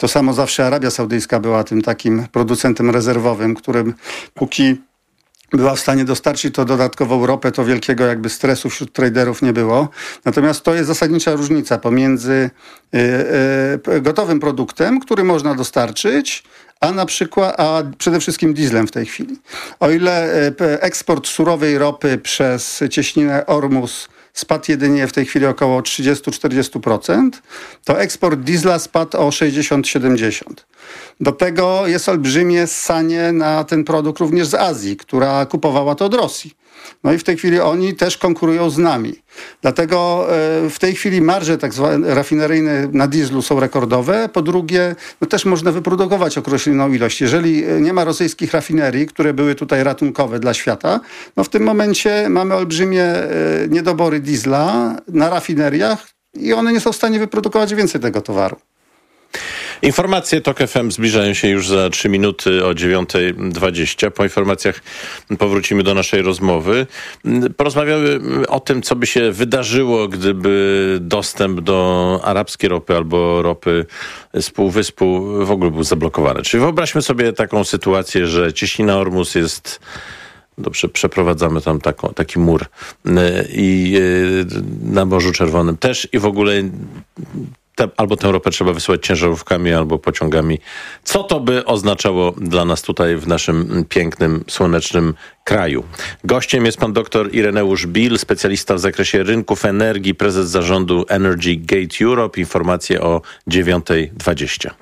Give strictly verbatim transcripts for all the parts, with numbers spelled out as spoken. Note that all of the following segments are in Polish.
To samo zawsze Arabia Saudyjska była tym takim producentem rezerwowym, którym póki była w stanie dostarczyć to dodatkową ropę, to wielkiego jakby stresu wśród traderów nie było. Natomiast to jest zasadnicza różnica pomiędzy y, y, gotowym produktem, który można dostarczyć, a na przykład, a przede wszystkim dieslem w tej chwili. O ile y, eksport surowej ropy przez cieśninę Ormus spadł jedynie w tej chwili około trzydzieści do czterdziestu procent, to eksport diesla spadł o sześćdziesiąt do siedemdziesięciu procent. Do tego jest olbrzymie ssanie na ten produkt również z Azji, która kupowała to od Rosji. No i w tej chwili oni też konkurują z nami. Dlatego w tej chwili marże tak zwane rafineryjne na dieslu są rekordowe. Po drugie, no też można wyprodukować określoną ilość. Jeżeli nie ma rosyjskich rafinerii, które były tutaj ratunkowe dla świata, no w tym momencie mamy olbrzymie niedobory diesla na rafineriach i one nie są w stanie wyprodukować więcej tego towaru. Informacje Tok F M zbliżają się już za trzy minuty o dziewiąta dwadzieścia. Po informacjach powrócimy do naszej rozmowy. Porozmawiamy o tym, co by się wydarzyło, gdyby dostęp do arabskiej ropy albo ropy z Półwyspu w ogóle był zablokowany. Czyli wyobraźmy sobie taką sytuację, że cieśnina Ormus jest... Dobrze, przeprowadzamy tam taką, taki mur i na Morzu Czerwonym też i w ogóle te, albo tę ropę trzeba wysyłać ciężarówkami albo pociągami. Co to by oznaczało dla nas tutaj w naszym pięknym, słonecznym kraju? Gościem jest pan dr Ireneusz Bil, specjalista w zakresie rynków energii, prezes zarządu Energy Gate Europe. Informacje o dziewiąta dwadzieścia.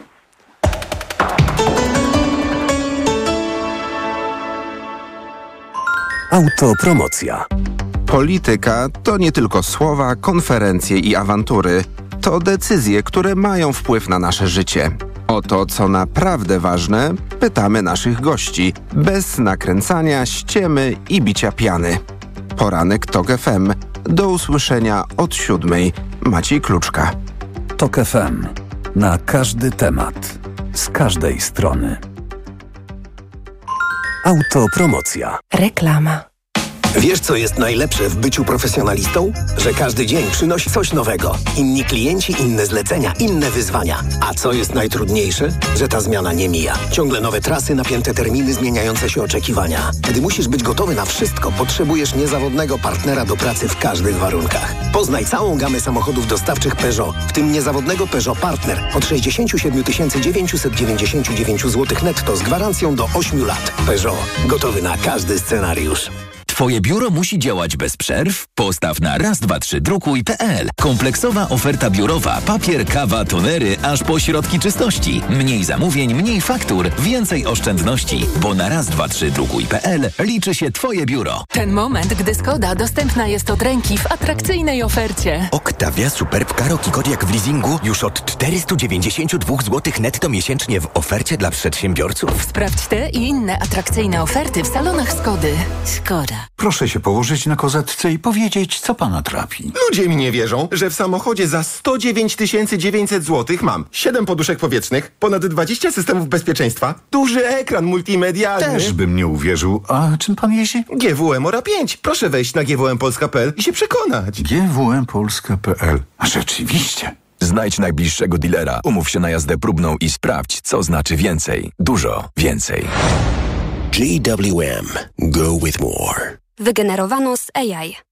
Autopromocja. Polityka to nie tylko słowa, konferencje i awantury. To decyzje, które mają wpływ na nasze życie. O to, co naprawdę ważne, pytamy naszych gości, bez nakręcania, ściemy i bicia piany. Poranek Tok F M. Do usłyszenia od siódmej. Maciej Kluczka. Tok F M. Na każdy temat. Z każdej strony. Autopromocja. Reklama. Wiesz, co jest najlepsze w byciu profesjonalistą? Że każdy dzień przynosi coś nowego. Inni klienci, inne zlecenia, inne wyzwania. A co jest najtrudniejsze? Że ta zmiana nie mija. Ciągle nowe trasy, napięte terminy, zmieniające się oczekiwania. Gdy musisz być gotowy na wszystko, potrzebujesz niezawodnego partnera do pracy w każdych warunkach. Poznaj całą gamę samochodów dostawczych Peugeot, w tym niezawodnego Peugeot Partner od sześćdziesiąt siedem tysięcy dziewięćset dziewięćdziesiąt dziewięć złotych netto z gwarancją do ośmiu lat. Peugeot. Gotowy na każdy scenariusz. Twoje biuro musi działać bez przerw? Postaw na raz dwa trzy drukuj kropka p l. Kompleksowa oferta biurowa, papier, kawa, tonery, aż po środki czystości. Mniej zamówień, mniej faktur, więcej oszczędności. Bo na raz dwa trzy drukuj kropka p l liczy się Twoje biuro. Ten moment, gdy Skoda dostępna jest od ręki w atrakcyjnej ofercie. Octavia Superb Karoki Kodiaq w leasingu już od czterysta dziewięćdziesiąt dwa złotych netto miesięcznie w ofercie dla przedsiębiorców. Sprawdź te i inne atrakcyjne oferty w salonach Skody. Skoda. Proszę się położyć na kozetce i powiedzieć, co pana trapi. Ludzie mi nie wierzą, że w samochodzie za sto dziewięć tysięcy dziewięćset złotych mam siedem poduszek powietrznych, ponad dwadzieścia systemów bezpieczeństwa, duży ekran multimedialny. Też bym nie uwierzył. A czym pan jeździ? G W M Ora pięć. Proszę wejść na g w m polska kropka p l i się przekonać. G W M polska kropka p l. A rzeczywiście. Znajdź najbliższego dealera, umów się na jazdę próbną i sprawdź, co znaczy więcej. Dużo więcej. G W M. Go with more. Wygenerowano z A I.